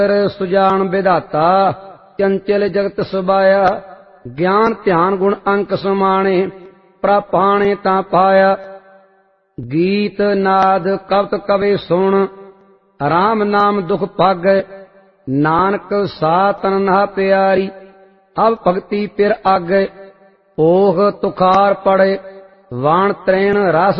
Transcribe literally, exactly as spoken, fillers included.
सुजान विधाता चंचल जगत सुबाया। ज्ञान ध्यान गुण अंक समाने प्रापाणे ता पाया। गीत नाद कवत कवे सुन राम नाम दुख पागै। नानक सातन नहा प्यारी अब भगति पिर आगै। ओह तुखार पड़े वाण त्रैण रस